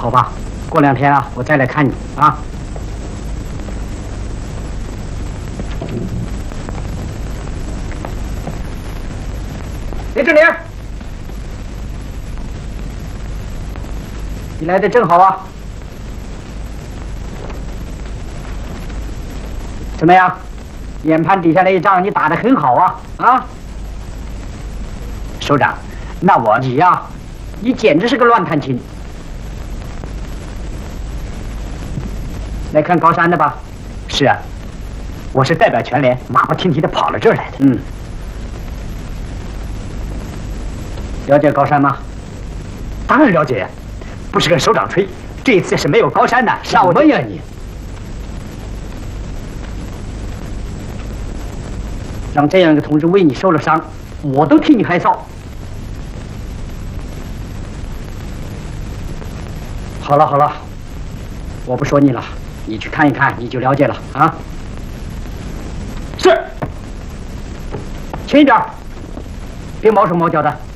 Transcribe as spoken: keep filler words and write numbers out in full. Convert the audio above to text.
好吧，过两天啊，我再来看你啊。李志玲，你来的正好啊。怎么样？眼盘底下那一仗你打得很好啊！啊，首长，那我你呀、啊，你简直是个乱弹琴。来看高山的吧？是啊，我是代表全连，马不停蹄的跑到这儿来的。嗯。了解高山吗？当然了解，不是跟首长吹，这一次是没有高山的。什么呀你？让这样一个同志为你受了伤，我都替你害臊。好了好了，我不说你了，你去看一看，你就了解了啊。是，轻一点，别毛手毛脚的。